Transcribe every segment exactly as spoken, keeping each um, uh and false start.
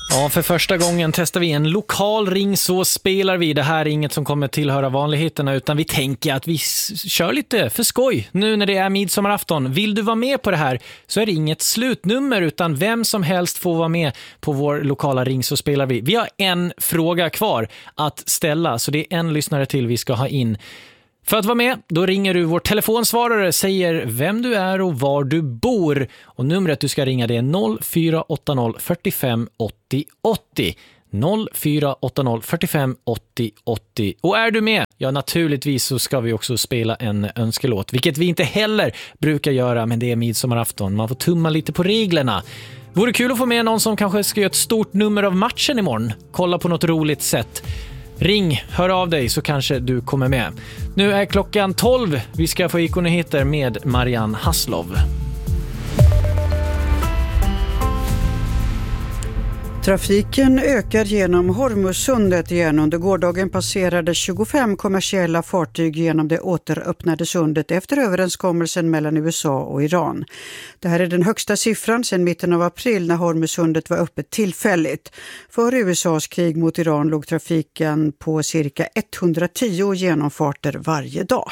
Ja, för första gången testar vi en lokal ring, så spelar vi. Det här är inget som kommer tillhöra vanligheterna, utan vi tänker att vi s- kör lite för skoj nu när det är midsommarafton. Vill du vara med på det här så är det inget slutnummer, utan vem som helst får vara med på vår lokala ring, så spelar vi. Vi har en fråga kvar att ställa, så det är en lyssnare till vi ska ha in. För att vara med, då ringer du vår telefonsvarare, säger vem du är och var du bor. Och numret du ska ringa det är noll fyra åtta noll fyrtiofem åttio åttio. noll fyra åtta noll fyrtiofem åttio åttio. Och är du med? Ja, naturligtvis så ska vi också spela en önskelåt, vilket vi inte heller brukar göra, men det är midsommarafton. Man får tumma lite på reglerna. Vore kul att få med någon som kanske ska göra ett stort nummer av matchen imorgon. Kolla på något roligt sätt. Ring, hör av dig så kanske du kommer med. Nu är klockan tolv. Vi ska få ikonnyheter med Marianne Hasslov. Trafiken ökar genom Hormuzsundet igen. Under gårdagen passerade tjugofem kommersiella fartyg genom det återöppnade sundet efter överenskommelsen mellan U S A och Iran. Det här är den högsta siffran sedan mitten av april när Hormuzsundet var öppet tillfälligt. För U S A:s krig mot Iran låg trafiken på cirka etthundratio genomfarter varje dag.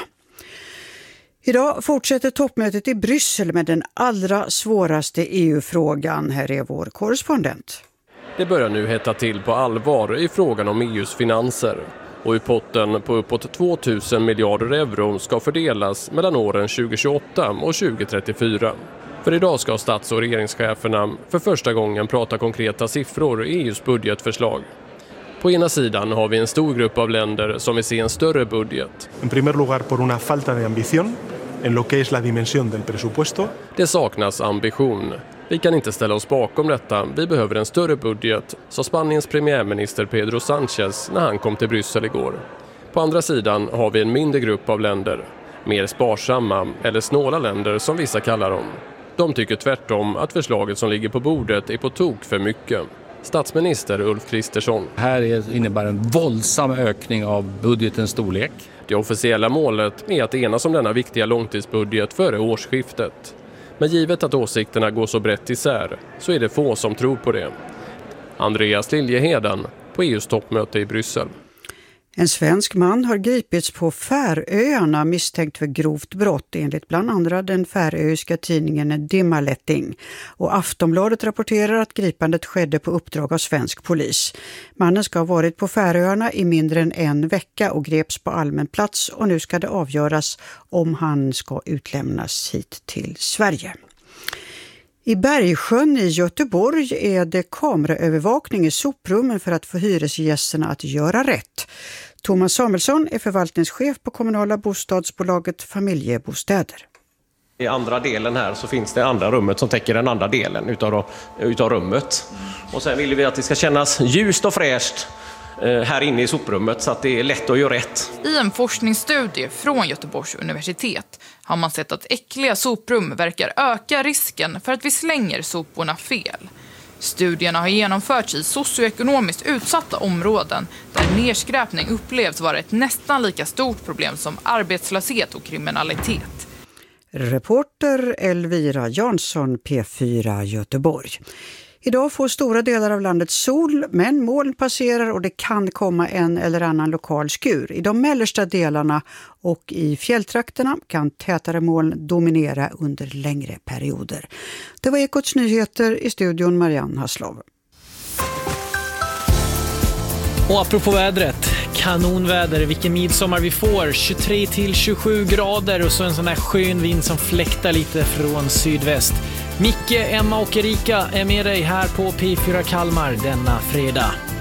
Idag fortsätter toppmötet i Bryssel med den allra svåraste E U-frågan. Här är vår korrespondent. Det börjar nu hetta till på allvar i frågan om E U:s finanser. Och i potten på uppåt tvåtusen miljarder euro ska fördelas mellan åren tjugohundratjugoåtta och tjugohundratrettiofyra. För idag ska stats- och regeringscheferna för första gången prata konkreta siffror i E U:s budgetförslag. På ena sidan har vi en stor grupp av länder som vill se en större budget. En primer lugar por una falta de ambición en lo que es la dimensión del presupuesto. Det saknas ambition. Vi kan inte ställa oss bakom detta. Vi behöver en större budget, sa Spaniens premiärminister Pedro Sánchez när han kom till Bryssel igår. På andra sidan har vi en mindre grupp av länder. Mer sparsamma eller snåla länder som vissa kallar dem. De tycker tvärtom att förslaget som ligger på bordet är på tok för mycket. Statsminister Ulf Kristersson. Här innebär en våldsam ökning av budgetens storlek. Det officiella målet är att enas om denna viktiga långtidsbudget före årsskiftet. Men givet att åsikterna går så brett isär så är det få som tror på det. Andreas Liljeheden på E U:s toppmöte i Bryssel. En svensk man har gripits på Färöarna misstänkt för grovt brott enligt bland andra den färöiska tidningen Dimmaletting. Och Aftonbladet rapporterar att gripandet skedde på uppdrag av svensk polis. Mannen ska ha varit på Färöarna i mindre än en vecka och greps på allmän plats, och nu ska det avgöras om han ska utlämnas hit till Sverige. I Bergsjön i Göteborg är det kameraövervakning i soprummen för att få hyresgästerna att göra rätt. Thomas Samuelsson är förvaltningschef på kommunala bostadsbolaget Familjebostäder. I andra delen här så finns det andra rummet som täcker den andra delen utav, utav rummet. Och sen vill vi att det ska kännas ljust och fräscht här inne i soprummet så att det är lätt att göra rätt. I en forskningsstudie från Göteborgs universitet har man sett att äckliga soprum verkar öka risken för att vi slänger soporna fel. Studierna har genomförts i socioekonomiskt utsatta områden där nedskräpning upplevs vara ett nästan lika stort problem som arbetslöshet och kriminalitet. Reporter Elvira Jansson, P fyra Göteborg. Idag får stora delar av landet sol, men moln passerar och det kan komma en eller annan lokal skur. I de mellersta delarna och i fjälltrakterna kan tätare moln dominera under längre perioder. Det var Ekots nyheter, i studion Marianne Hasslov. Och apropå vädret, kanonväder, vilken midsommar vi får, tjugotre till tjugosju grader och så en sån där skön vind som fläktar lite från sydväst. Micke, Emma och Erika är med dig här på P fyra Kalmar denna fredag.